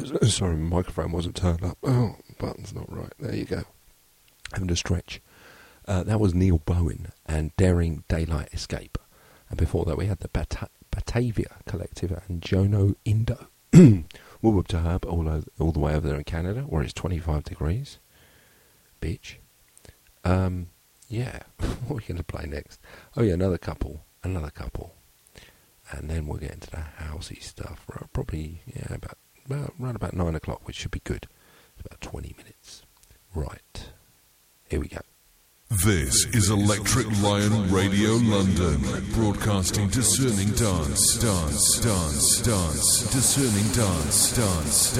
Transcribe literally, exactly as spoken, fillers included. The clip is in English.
Sorry, my microphone wasn't turned up. Oh, button's not right. There you go. Having to stretch. Uh, that was Neil Bowen and Daring Daylight Escape. And before that we had the Bata- Batavia Collective and Jono Indo. We'll up to Herb all, over, all the way over there in Canada, where it's twenty-five degrees. Bitch. Um, yeah, what are we going to play next? Oh yeah, another couple. Another couple. And then we'll get into the housey stuff. Probably, yeah, about, about around about nine o'clock, which should be good. It's about twenty minutes. Right. Here we go. This is Electric Lion Radio London, broadcasting discerning dance, dance, dance, dance, discerning dance, dance, dance.